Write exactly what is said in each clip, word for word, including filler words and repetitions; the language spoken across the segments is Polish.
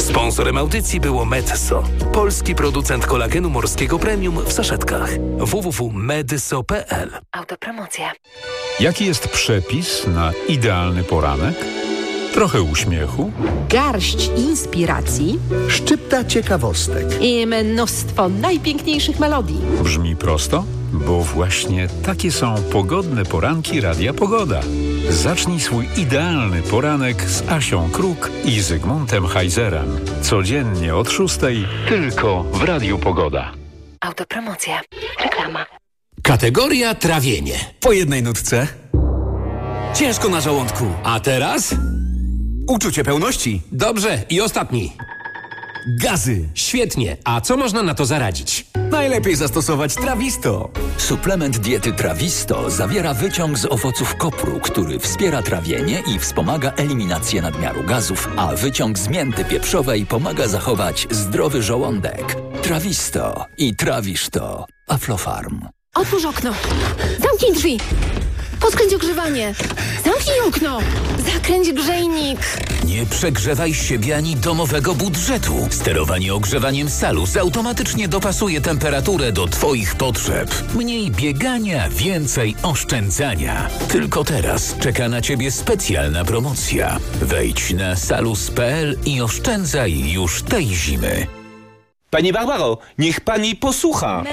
Sponsorem audycji było Medyso, polski producent kolagenu morskiego premium w saszetkach. w w w kropka medyso kropka p l. Autopromocja. Jaki jest przepis na idealny poranek? Trochę uśmiechu, garść inspiracji, szczypta ciekawostek i mnóstwo najpiękniejszych melodii. brzmi prosto? Bo właśnie takie są pogodne poranki Radia Pogoda. Zacznij swój idealny poranek z Asią Kruk i Zygmuntem Heizerem. Codziennie od szóstej tylko w Radiu Pogoda. Autopromocja. Reklama. Kategoria trawienie. Po jednej nutce. Ciężko na żołądku. A teraz? Uczucie pełności. Dobrze. I ostatni. Gazy. Świetnie. A co można na to zaradzić? Najlepiej zastosować Trawisto. Suplement diety Trawisto zawiera wyciąg z owoców kopru, który wspiera trawienie i wspomaga eliminację nadmiaru gazów, a wyciąg z mięty pieprzowej pomaga zachować zdrowy żołądek. Trawisto i trawisz to. Aflofarm. Otwórz okno. Zamknij drzwi. Podkręć ogrzewanie. Zamknij okno. Zakręć grzejnik. Nie przegrzewaj siebie ani domowego budżetu. Sterowanie ogrzewaniem Salus automatycznie dopasuje temperaturę do Twoich potrzeb. Mniej biegania, więcej oszczędzania. Tylko teraz czeka na Ciebie specjalna promocja. Wejdź na salus kropka p l i oszczędzaj już tej zimy. Pani Barbaro, niech pani posłucha.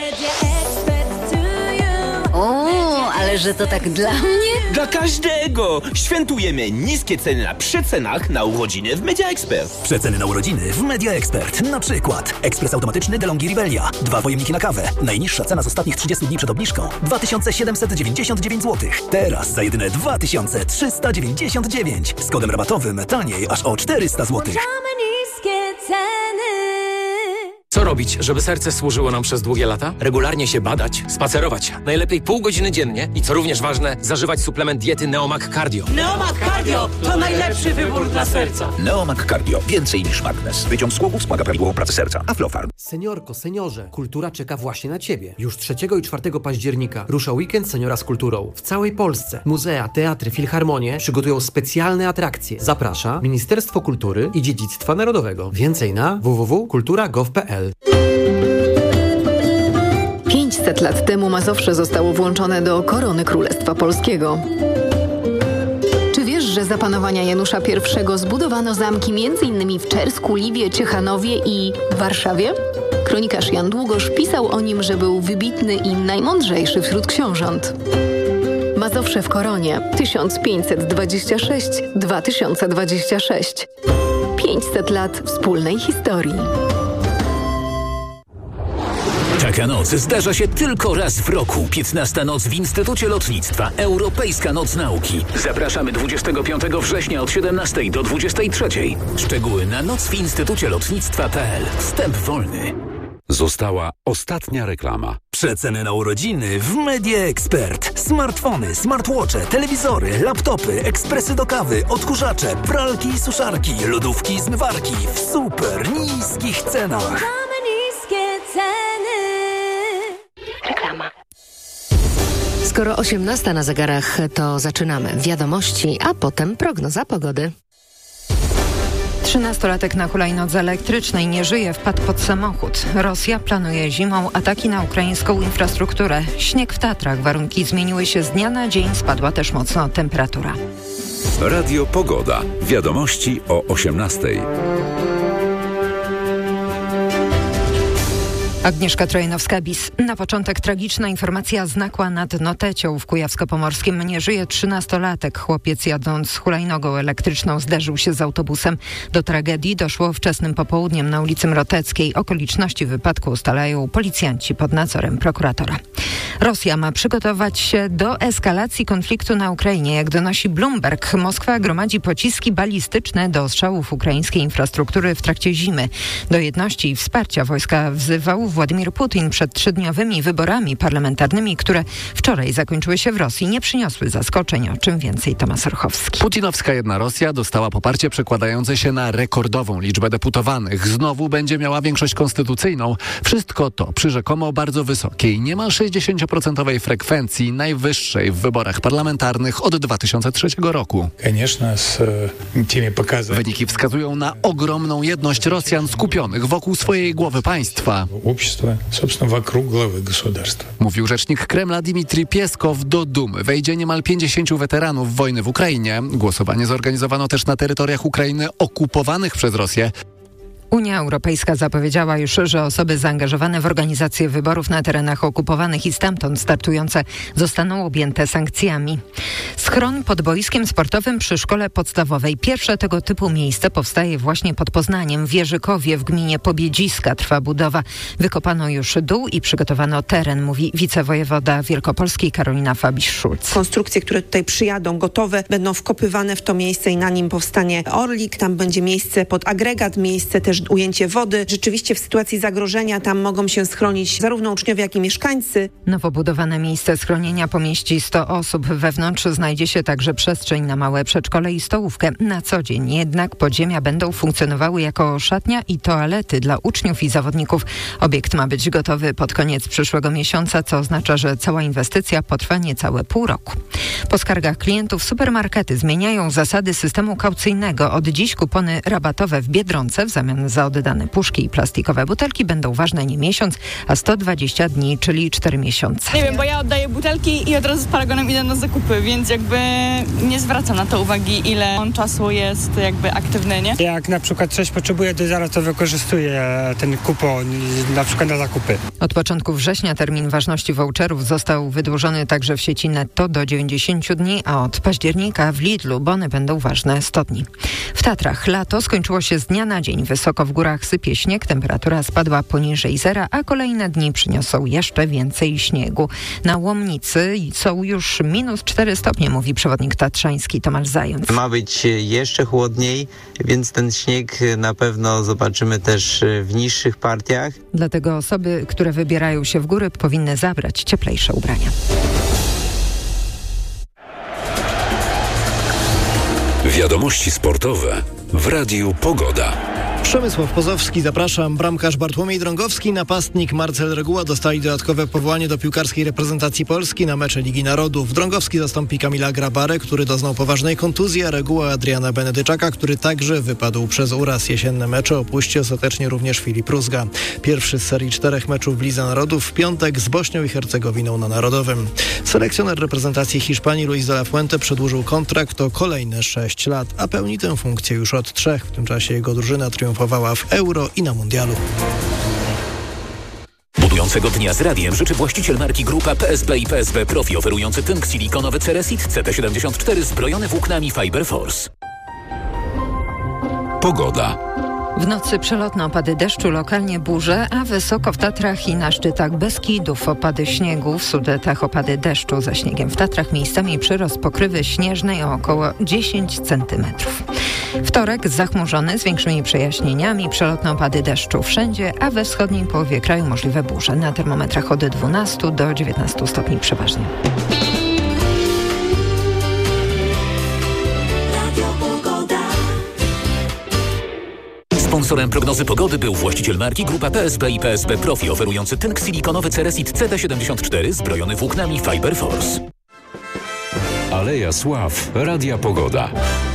O, ale że to tak dla mnie? Dla każdego! Świętujemy niskie ceny na przecenach na urodziny w Media Expert. Przeceny na urodziny w Media Expert. Na przykład ekspres automatyczny DeLonghi Rivelia. Dwa pojemniki na kawę. Najniższa cena z ostatnich trzydziestu dni przed obniżką. dwa tysiące siedemset dziewięćdziesiąt dziewięć złotych. Teraz za jedyne dwa tysiące trzysta dziewięćdziesiąt dziewięć. Z kodem rabatowym taniej aż o czterysta złotych. Co robić, żeby serce służyło nam przez długie lata? Regularnie się badać, spacerować. Najlepiej pół godziny dziennie i co również ważne, zażywać suplement diety Neomag Cardio. Neomag Cardio to najlepszy wybór dla serca. Neomag Cardio. Więcej niż magnes. Wyciąg z głowów wspomaga prawidłową pracę serca. Aflofarm. Seniorko, seniorze, kultura czeka właśnie na Ciebie. Już trzeciego i czwartego października rusza weekend Seniora z kulturą. W całej Polsce muzea, teatry, filharmonie przygotują specjalne atrakcje. Zaprasza Ministerstwo Kultury i Dziedzictwa Narodowego. Więcej na w w w kropka kultura kropka gov kropka p l. pięćset lat temu Mazowsze zostało włączone do korony Królestwa Polskiego. Czy wiesz, że za panowania Janusza pierwszego zbudowano zamki między innymi w Czersku, Liwie, Ciechanowie i Warszawie? Kronikarz Jan Długosz pisał o nim, że był wybitny i najmądrzejszy wśród książąt. Mazowsze w koronie tysiąc pięćset dwadzieścia sześć do dwa tysiące dwadzieścia sześć. pięćset lat wspólnej historii. Taka noc zdarza się tylko raz w roku. piętnasta noc w Instytucie Lotnictwa. Europejska Noc Nauki. Zapraszamy dwudziestego piątego września od siedemnastej do dwudziestej trzeciej. Szczegóły na noc w instytucie lotnictwa kropka p l. Wstęp wolny. Została ostatnia reklama. Przeceny na urodziny w Media Expert. Smartfony, smartwatche, telewizory, laptopy, ekspresy do kawy, odkurzacze, pralki i suszarki, lodówki i zmywarki w super niskich cenach. Reklama. Skoro osiemnasta na zegarach, to zaczynamy wiadomości, a potem prognoza pogody. Trzynastolatek na hulajnodze elektrycznej nie żyje, wpadł pod samochód. Rosja planuje zimą ataki na ukraińską infrastrukturę. Śnieg w Tatrach, warunki zmieniły się z dnia na dzień, spadła też mocno temperatura. Radio Pogoda. Wiadomości o osiemnastej. Agnieszka Trojanowska-Bis. Na początek tragiczna informacja z Nakła nad Notecią w Kujawsko-Pomorskim. Nie żyje trzynastolatek. Chłopiec jadąc hulajnogą elektryczną zderzył się z autobusem. Do tragedii doszło wczesnym popołudniem na ulicy Mroteckiej. Okoliczności wypadku ustalają policjanci pod nadzorem prokuratora. Rosja ma przygotować się do eskalacji konfliktu na Ukrainie. Jak donosi Bloomberg, Moskwa gromadzi pociski balistyczne do ostrzałów ukraińskiej infrastruktury w trakcie zimy. Do jedności i wsparcia wojska wzywał powiedział Władimir Putin przed trzydniowymi wyborami parlamentarnymi, które wczoraj zakończyły się w Rosji. Nie przyniosły zaskoczeń, o czym więcej Tomasz Orchowski. Putinowska Jedna Rosja dostała poparcie przekładające się na rekordową liczbę deputowanych. Znowu będzie miała większość konstytucyjną. Wszystko to przy rzekomo bardzo wysokiej, niemal sześćdziesiąt procent frekwencji, najwyższej w wyborach parlamentarnych od dwa tysiące trzeciego roku. Wyniki wskazują na ogromną jedność Rosjan skupionych wokół swojej głowy państwa. Mówił rzecznik Kremla Dmitrij Pieskow. Do Dumy wejdzie niemal pięćdziesięciu weteranów wojny w Ukrainie. Głosowanie zorganizowano też na terytoriach Ukrainy okupowanych przez Rosję. Unia Europejska zapowiedziała już, że osoby zaangażowane w organizację wyborów na terenach okupowanych i stamtąd startujące zostaną objęte sankcjami. Schron pod boiskiem sportowym przy szkole podstawowej. Pierwsze tego typu miejsce powstaje właśnie pod Poznaniem. W Wierzykowie w gminie Pobiedziska trwa budowa. Wykopano już dół i przygotowano teren, mówi wicewojewoda wielkopolskiej Karolina Fabisz-Szulc. Konstrukcje, które tutaj przyjadą, gotowe, będą wkopywane w to miejsce i na nim powstanie orlik. Tam będzie miejsce pod agregat, miejsce też ujęcie wody. Rzeczywiście w sytuacji zagrożenia tam mogą się schronić zarówno uczniowie, jak i mieszkańcy. Nowo budowane miejsce schronienia pomieści sto osób. Wewnątrz znajdzie się także przestrzeń na małe przedszkole i stołówkę. Na co dzień jednak podziemia będą funkcjonowały jako szatnia i toalety dla uczniów i zawodników. Obiekt ma być gotowy pod koniec przyszłego miesiąca, co oznacza, że cała inwestycja potrwa niecałe pół roku. Po skargach klientów supermarkety zmieniają zasady systemu kaucyjnego. Od dziś kupony rabatowe w Biedronce w zamian za oddane puszki i plastikowe butelki będą ważne nie miesiąc, a sto dwadzieścia dni, czyli cztery miesiące. Nie wiem, bo ja oddaję butelki i od razu z paragonem idę na zakupy, więc jakby nie zwracam na to uwagi, ile on czasu jest jakby aktywny, nie? Jak na przykład coś potrzebuję, to zaraz to wykorzystuję ten kupon na przykład na zakupy. Od początku września termin ważności voucherów został wydłużony także w sieci Netto do dziewięćdziesięciu dni, a od października w Lidlu bony będą ważne sto dni. W Tatrach lato skończyło się z dnia na dzień. Wysoko w górach sypie śnieg, temperatura spadła poniżej zera, a kolejne dni przyniosą jeszcze więcej śniegu. Na Łomnicy są już minus cztery stopnie, mówi przewodnik tatrzański Tomasz Zając. Ma być jeszcze chłodniej, więc ten śnieg na pewno zobaczymy też w niższych partiach. Dlatego osoby, które wybierają się w góry, powinny zabrać cieplejsze ubrania. Wiadomości sportowe w Radiu Pogoda. Przemysław Pozowski, zapraszam. Bramkarz Bartłomiej Drągowski, napastnik Marcel Reguła dostali dodatkowe powołanie do piłkarskiej reprezentacji Polski na mecze Ligi Narodów. Drągowski zastąpi Kamila Grabarę, który doznał poważnej kontuzji, a Reguła Adriana Benedyczaka, który także wypadł przez uraz. Jesienne mecze opuści ostatecznie również Filip Rózga. Pierwszy z serii czterech meczów w Lidze Narodów w piątek z Bośnią i Hercegowiną na Narodowym. Selekcjoner reprezentacji Hiszpanii Luis de la Fuente przedłużył kontrakt o kolejne sześć lat, a pełni tę funkcję już od trzech. W tym czasie jego drużyna triumfowała w Euro i na Mundialu. Budującego dnia z radiem życzy właściciel marki Grupa P S B i P S B Profi, oferujący tynk silikonowy Ceresit C T siedemdziesiąt cztery zbrojony włóknami Fiber Force. Pogoda. W nocy przelotne opady deszczu, lokalnie burze, a wysoko w Tatrach i na szczytach Beskidów opady śniegu, w Sudetach opady deszczu ze śniegiem. W Tatrach miejscami przyrost pokrywy śnieżnej o około dziesięć centymetrów. Wtorek zachmurzony z większymi przejaśnieniami, przelotne opady deszczu wszędzie, a we wschodniej połowie kraju możliwe burze. Na termometrach od dwunastu do dziewiętnastu stopni przeważnie. Sponsorem prognozy pogody był właściciel marki Grupa P S B i P S B Profi, oferujący tynk silikonowy Ceresit C T siedemdziesiąt cztery zbrojony włóknami Fiber Force. Aleja Sław, Radia Pogoda.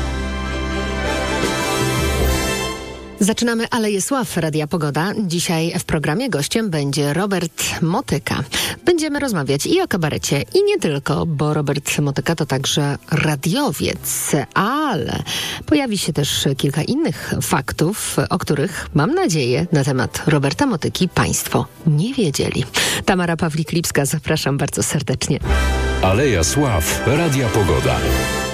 Zaczynamy Aleję Sław, Radia Pogoda. Dzisiaj w programie gościem będzie Robert Motyka. Będziemy rozmawiać i o kabarecie, i nie tylko, bo Robert Motyka to także radiowiec, ale pojawi się też kilka innych faktów, o których, mam nadzieję, na temat Roberta Motyki Państwo nie wiedzieli. Tamara Pawlik-Lipska, zapraszam bardzo serdecznie. Aleja Sław, Radia Pogoda.